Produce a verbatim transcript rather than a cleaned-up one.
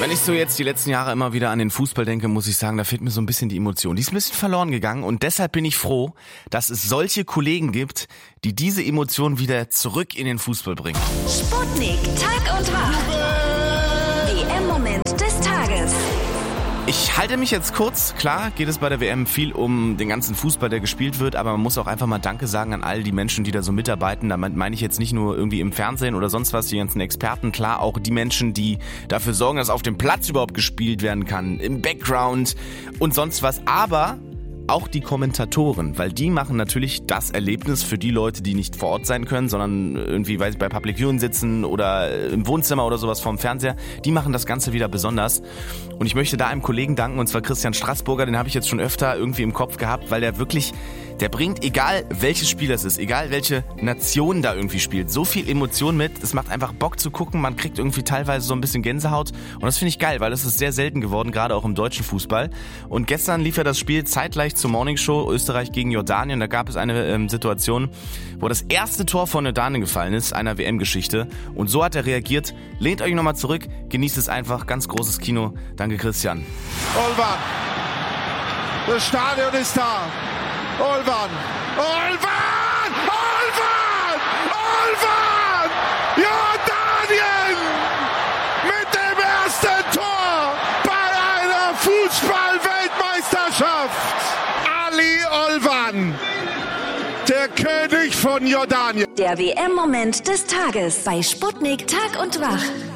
Wenn ich so jetzt die letzten Jahre immer wieder an den Fußball denke, muss ich sagen, da fehlt mir so ein bisschen die Emotion. Die ist ein bisschen verloren gegangen und deshalb bin ich froh, dass es solche Kollegen gibt, die diese Emotion wieder zurück in den Fußball bringen. Sputnik, Tag und Wach. W M-Moment des Tages. Ich halte mich jetzt kurz. Klar geht es bei der W M viel um den ganzen Fußball, der gespielt wird, aber man muss auch einfach mal Danke sagen an all die Menschen, die da so mitarbeiten. Damit meine ich jetzt nicht nur irgendwie im Fernsehen oder sonst was, die ganzen Experten. Klar, auch die Menschen, die dafür sorgen, dass auf dem Platz überhaupt gespielt werden kann, im Background und sonst was. Aber auch die Kommentatoren, weil die machen natürlich das Erlebnis für die Leute, die nicht vor Ort sein können, sondern irgendwie, weiß ich, bei Public Viewing sitzen oder im Wohnzimmer oder sowas vorm Fernseher. Die machen das Ganze wieder besonders. Und ich möchte da einem Kollegen danken, und zwar Christian Straßburger, den habe ich jetzt schon öfter irgendwie im Kopf gehabt, weil der wirklich, der bringt, egal welches Spiel das ist, egal welche Nation da irgendwie spielt, so viel Emotion mit. Es macht einfach Bock zu gucken, man kriegt irgendwie teilweise so ein bisschen Gänsehaut und das finde ich geil, weil das ist sehr selten geworden, gerade auch im deutschen Fußball. Und gestern lief ja das Spiel zeitgleich zur Morningshow, Österreich gegen Jordanien. Da gab es eine ähm, Situation, wo das erste Tor von Jordanien gefallen ist, einer W M-Geschichte. Und so hat er reagiert. Lehnt euch nochmal zurück, genießt es einfach, ganz großes Kino. Danke, Christian. Olvan, das Stadion ist da. Olvan, Olvan, Olvan, Olvan, Jordanien mit dem ersten Tor bei einer Fußball-Weltmeisterschaft. Ali Olvan, der König von Jordanien. Der W M-Moment des Tages bei Sputnik Tag und Wach.